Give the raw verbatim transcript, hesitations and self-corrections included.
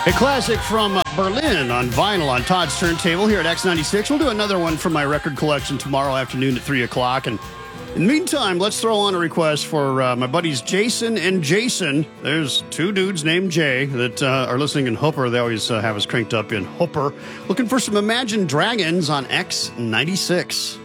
A classic from uh, Berlin on vinyl on Todd's Turntable here at X ninety-six. We'll do another one from my record collection tomorrow afternoon at three o'clock. And in the meantime, let's throw on a request for uh, my buddies Jason and Jason. There's two dudes named Jay that uh, are listening in Hooper. They always uh, have us cranked up in Hooper. Looking for some Imagine Dragons on X ninety-six.